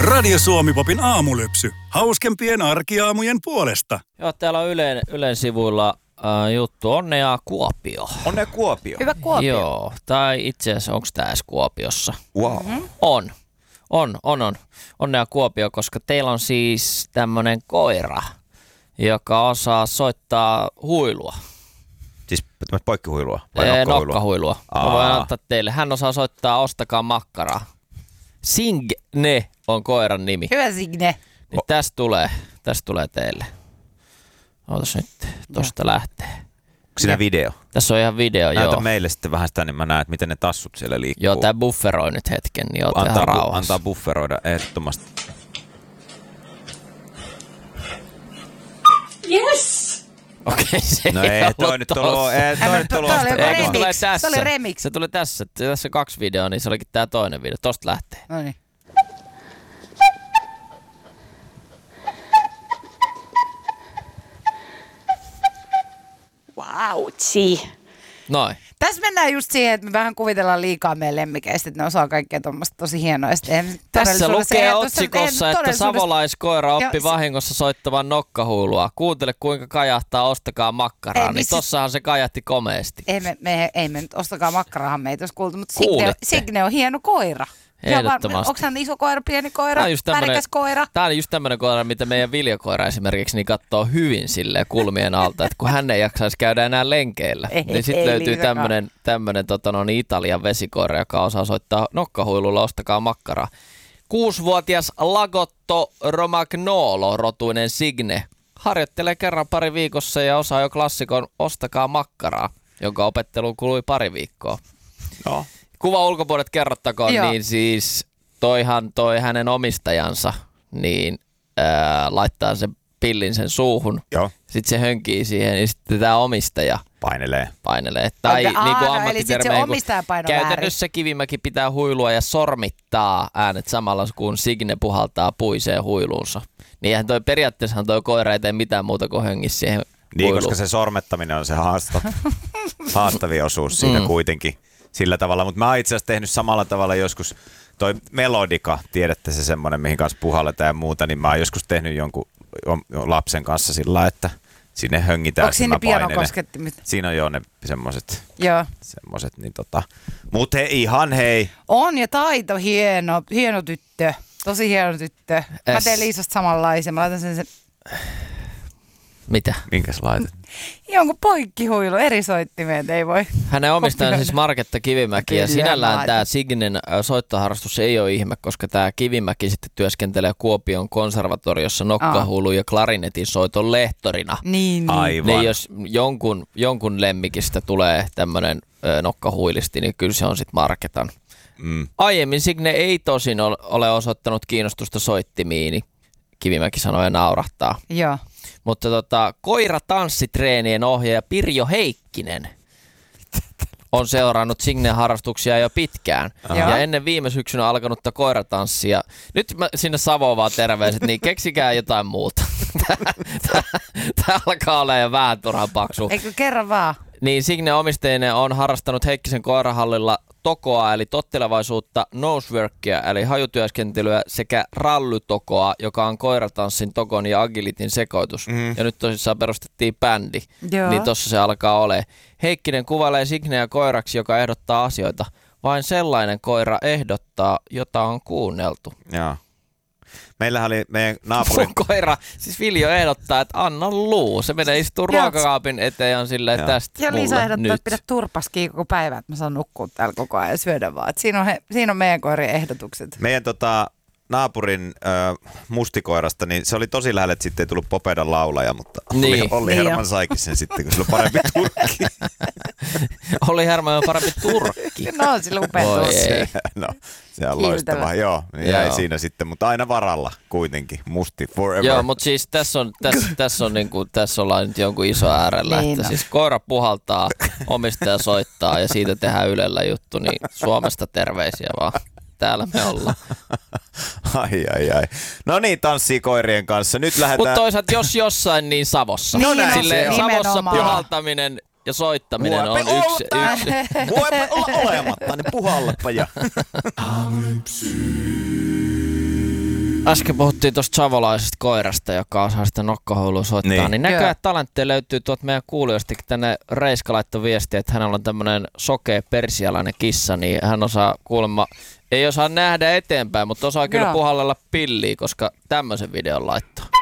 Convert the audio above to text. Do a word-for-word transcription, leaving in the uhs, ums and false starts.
Radio Suomi-popin aamulypsy. Hauskempien arkiaamujen puolesta. Joo, täällä on Ylen, Ylen sivuilla äh, juttu Onnea Kuopio. Onnea Kuopio. Hyvä Kuopio. Joo, tai itse asiassa onko tämä edes Kuopiossa? Wow. Mm-hmm. On. On, on, on. Onnea Kuopio, koska teillä on siis tämmönen koira, joka osaa soittaa huilua. Siis poikkihuilua vai Ee, nokkahuilua? nokkahuilua. Mä voin antaa teille. Hän osaa soittaa Ostakaa makkaraa. Signe on koiran nimi. Hyvä Signe. Niin tästä tulee, tästä tulee teille. Ootas nyt, tosta lähtee. Onko siinä video? Tässä on ihan video, Näytä joo. meille sitten vähän sitä, niin mä näen, että miten ne tassut siellä liikkuu. Joo, tää bufferoi nyt hetken, niin oot ihan antaa, bu- rauhassa. antaa bufferoida ehdottomasti. Yes! Okei, se No ei ei, toi ollut nyt tullut, tossa. ei, toi nyt tullut Toi oli Ostakaa remix. Se tulee Se tässä. oli remix. Se tuli tässä. Tässä on kaksi videoa, niin se olikin tää toinen video. Tosta lähtee. No niin. Vautsi. Noin. Tässä mennään just siihen, että me vähän kuvitellaan liikaa meidän lemmikeistä, että ne osaa kaikkea tuommoista tosi hienoa. Tässä lukee otsikossa, että savolaiskoira oppi Joo, vahingossa soittavan nokkahuilua. Kuuntele kuinka kajahtaa, ostakaa makkaraa. Ei, Niin missä- tossahan se kajahti komeasti. Ei me, me, ei me nyt ostakaa makkarahan meitä olisi kuultu, mutta Signe, Kuulitte. Signe on hieno koira. Ehdottomasti. Onko hän iso koira, pieni koira, Tää on just tämmönen- värikäs koira? Tää on just tämmönen koira, mitä meidän viljakoira esimerkiksi niin katsoo hyvin silleen kulmien alta, että kun hän ei jaksaisi käydä enää lenkeillä, Ei, niin sitten ei löytyy Liisakaan. tämmönen, tämmönen tota, no, niin Italian vesikoira, joka osaa soittaa nokkahuilulla, ostakaa makkaraa. Kuusivuotias Lagotto Romagnolo-rotuinen Signe harjoittelee kerran pari viikossa ja osaa jo klassikon ostakaa makkaraa, jonka opetteluun kului pari viikkoa. No. Kuva ulkopuolet kerrottakoon, Joo. niin siis toihan toi hänen omistajansa, niin ää, laittaa sen pillin sen suuhun, Joo, sitten se hönkii siihen, ja sitten tämä omistaja painelee. painelee. Tai Aa, niin kuin no, eli sit se ammattitermejä, kun omistaja painoi käytännössä Kivimäki pitää huilua ja sormittaa äänet samalla, kun Signe puhaltaa puiseen huiluunsa. Niinhän toi periaatteessahan toi koira ei tee mitään muuta kuin höngisi siihen Niin, huiluun. koska se sormettaminen on se haasta, haastavin osuus siinä Mm. kuitenkin sillä tavalla. Mutta mä oon itse asiassa tehnyt samalla tavalla joskus, toi Melodica, tiedätte se semmoinen, mihin kanssa puhalletaan ja muuta, niin mä oon joskus tehnyt jonkun lapsen kanssa sillä lailla, että sinne höngitään. Onko siinä mä painelen. pianokoskettimet? Siinä on jo ne semmoiset, Joo. semmoset, niin tota. Mut he, ihan hei. On ja taito hieno, hieno tyttö. Tosi hieno tyttö. Mä Es. teen Liisasta samanlaisen. Mä laitan sen, sen Mitä? Minkäs laitat? jonkun poikkihuilu, eri soittimet, ei voi. Hänen omistajan kopioida. siis Marketta Kivimäki ja Kyllä, sinällään mä tämä laitan. Signen ä, soittoharrastus ei ole ihme, koska tämä Kivimäki sitten työskentelee Kuopion konservatoriossa nokkahuilun ja klarinetin soiton lehtorina. Niin, niin. Aivan. Niin jos jonkun, jonkun lemmikistä tulee tämmöinen nokkahuilisti, niin kyllä se on sitten Marketan. Mm. Aiemmin Signe ei tosin ol- ole osoittanut kiinnostusta soittimiini, Kivimäki sanoi ja naurahtaa. Joo. Mutta tota, koiratanssitreenien ohjaaja Pirjo Heikkinen on seurannut Signen harrastuksia jo pitkään. Aha. Ja ennen viime syksynä alkanutta koiratanssia. Nyt mä sinne Savoon vaan terveiset, niin keksikää jotain muuta. Tämä alkaa olla jo vähän turhan paksu. Eikö kerran vaan? Niin Signe omistajinen on harrastanut Heikkisen koirahallilla tokoa eli tottelevaisuutta, noseworkia eli hajutyöskentelyä sekä rallytokoa, joka on koiratanssin, tokon ja agilitin sekoitus. Mm. Ja nyt tosissaan perustettiin bändi, Joo. niin tossa se alkaa ole. Heikkinen kuvailee Signeä koiraksi, joka ehdottaa asioita. Vain sellainen koira ehdottaa, jota on kuunneltu. Joo. Meillähän oli meidän naapurin... Mun koira, siis Viljo ehdottaa, että anna luu. Se menee istuu Joo. ruokakaapin eteen ja on silleen, Joo. tästä Ja Liisa mulle ehdottaa, nyt. että pidä turpaskiin koko päivä, että mä saan nukkua täällä koko ajan ja syödä vaan. Et siinä, on he, siinä on meidän koirien ehdotukset. Meidän tota, naapurin ö, mustikoirasta, niin se oli tosi lähellä, että sitten ei tullut Popedan laulaja, mutta Niin. Olli, Olli Niin Herman jo. saikin sen sitten, kun sillä on parempi turkki. Oli Herma on parempi turkki. No, sillä upea Voi tuossa. ei. No, se on Kiiltävä. loistava. Joo, niin jäi Joo. siinä sitten, mutta aina varalla kuitenkin. Musti forever. Joo, mutta siis tässä on, tässä, tässä on niinku, tässä ollaan nyt jonkun iso äärellä, Niin että on. siis koira puhaltaa, omistaja soittaa ja siitä tehdään Ylellä juttu, niin Suomesta terveisiä vaan. Täällä me ollaan. Ai, ai, ai. No niin, tanssii koirien kanssa. Nyt lähdetään... Mutta toisaalta jos jossain, niin Savossa. Niin on, Silleen se Savossa nimenomaan. puhaltaminen ja soittaminen on Voipa yksi, olla- yksi. Voipa olla olematta, niin puhallepa ja... Äsken puhuttiin tuosta savolaisesta koirasta, joka osaa sitä nokkahuilua soittaa. Niin, niin näköjään Joo. talentteja löytyy tuolta meidän kuulijoistakin. Tänne Reiska laittoi viestiä, että hänellä on tämmöinen sokea persialainen kissa, niin hän osaa kuulemma, ei osaa nähdä eteenpäin, mutta osaa kyllä Joo. puhallella pilliä, koska tämmöisen videon laittaa.